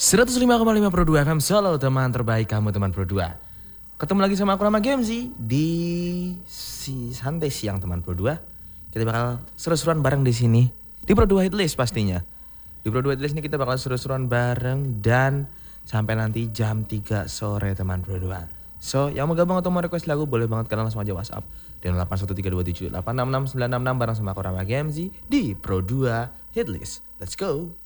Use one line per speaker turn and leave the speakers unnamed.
105,5 Pro 2 FM Solo, teman terbaik kamu teman Pro 2. Ketemu lagi sama aku Rama Gamesy di santai siang teman Pro 2. Kita bakal seru-seruan bareng di sini di Pro 2 Hitlist pastinya. Di Pro 2 Hitlist ini kita bakal seru-seruan bareng dan sampai nanti jam 3 sore teman Pro 2. So, yang mau gabung atau mau request lagu boleh banget kalian langsung aja WhatsApp di 081327866966 bareng sama aku Rama Gamesy di Pro 2 Hitlist. Let's go.